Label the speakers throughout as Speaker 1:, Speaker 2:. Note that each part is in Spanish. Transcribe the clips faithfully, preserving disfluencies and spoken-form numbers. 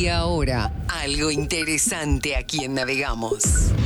Speaker 1: Y ahora, algo interesante aquí en Navegamos.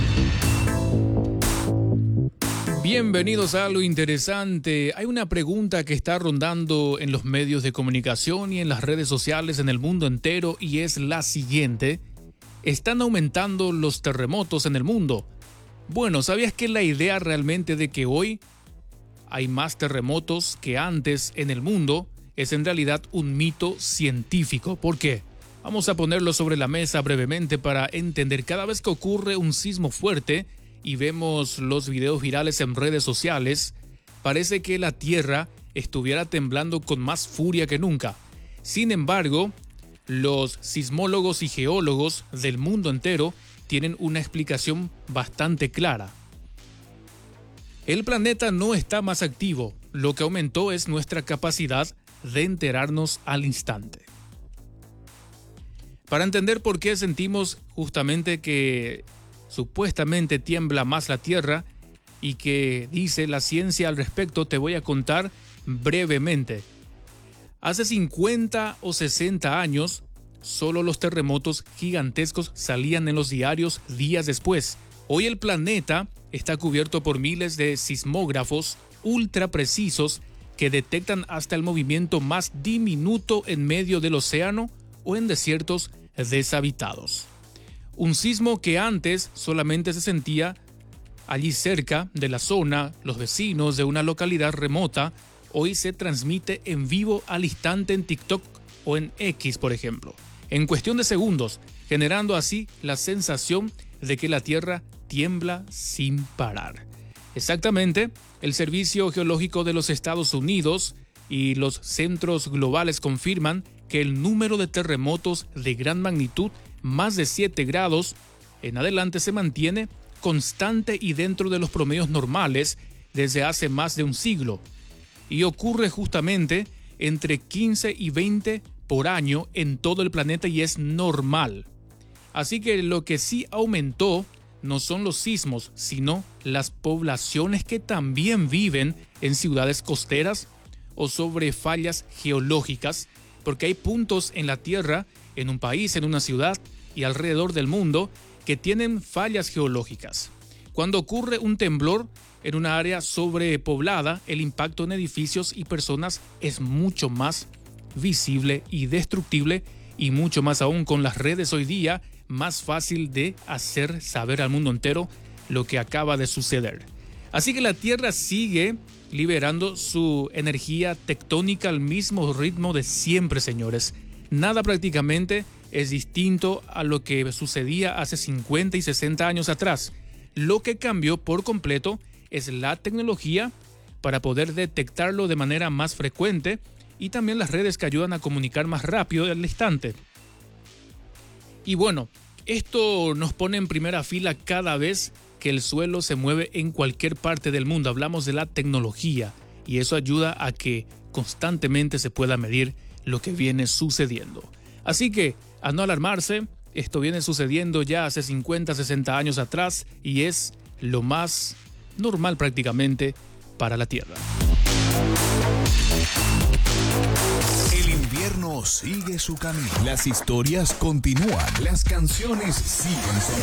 Speaker 2: Bienvenidos a Lo Interesante. Hay una pregunta que está rondando en los medios de comunicación y en las redes sociales en el mundo entero y es la siguiente. ¿Están aumentando los terremotos en el mundo? Bueno, ¿sabías que la idea realmente de que hoy hay más terremotos que antes en el mundo es en realidad un mito científico? ¿Por qué? Vamos a ponerlo sobre la mesa brevemente para entender. Cada vez que ocurre un sismo fuerte y vemos los videos virales en redes sociales, parece que la Tierra estuviera temblando con más furia que nunca. Sin embargo, los sismólogos y geólogos del mundo entero tienen una explicación bastante clara. El planeta no está más activo, lo que aumentó es nuestra capacidad de enterarnos al instante. Para entender por qué sentimos justamente que supuestamente tiembla más la Tierra y que dice la ciencia al respecto, te voy a contar brevemente. Hace cincuenta o sesenta años, solo los terremotos gigantescos salían en los diarios días después. Hoy el planeta está cubierto por miles de sismógrafos ultra precisos que detectan hasta el movimiento más diminuto en medio del océano o en desiertos deshabitados. Un sismo que antes solamente se sentía allí cerca de la zona, los vecinos de una localidad remota, hoy se transmite en vivo al instante en TikTok o en X, por ejemplo, en cuestión de segundos, generando así la sensación de que la Tierra tiembla sin parar. Exactamente, el Servicio Geológico de los Estados Unidos y los centros globales confirman que el número de terremotos de gran magnitud, más de siete grados en adelante, se mantiene constante y dentro de los promedios normales desde hace más de un siglo. Y ocurre justamente entre quince y veinte por año en todo el planeta y es normal. Así que lo que sí aumentó no son los sismos, sino las poblaciones que también viven en ciudades costeras o sobre fallas geológicas, porque hay puntos en la Tierra, en un país, en una ciudad y alrededor del mundo que tienen fallas geológicas. Cuando ocurre un temblor en una área sobrepoblada, el impacto en edificios y personas es mucho más visible y destructible, y mucho más aún con las redes hoy día, más fácil de hacer saber al mundo entero lo que acaba de suceder. Así que la Tierra sigue liberando su energía tectónica al mismo ritmo de siempre, señores. Nada prácticamente es distinto a lo que sucedía hace cincuenta y sesenta años atrás. Lo que cambió por completo es la tecnología para poder detectarlo de manera más frecuente y también las redes que ayudan a comunicar más rápido al instante. Y bueno, esto nos pone en primera fila cada vez que el suelo se mueve en cualquier parte del mundo. Hablamos de la tecnología y eso ayuda a que constantemente se pueda medir lo que viene sucediendo. Así que, a no alarmarse, esto viene sucediendo ya hace cincuenta, sesenta años atrás y es lo más normal prácticamente para la Tierra.
Speaker 3: El invierno sigue su camino. Las historias continúan. Las canciones siguen sonando.